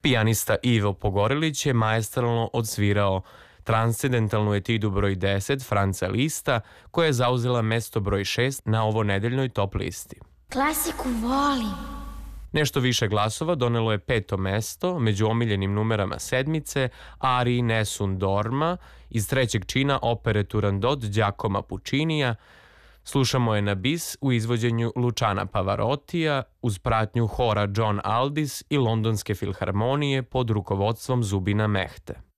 Pijanista Ivo Pogorelić je maestralno odsvirao transcendentalnu etidu broj 10 Franca Lista, koja je zauzela mesto broj 6 na ovonedeljnoj top listi. Klasiku volim. Nešto više glasova donelo je 5. mesto među omiljenim numerama sedmice Ari Nessun Dorma iz 3. čina opere Turandot Giacomo Puccinija. Slušamo je na bis u izvođenju Luciana Pavarotija uz pratnju hora John Aldis i Londonske filharmonije pod rukovodstvom Zubina Mehte.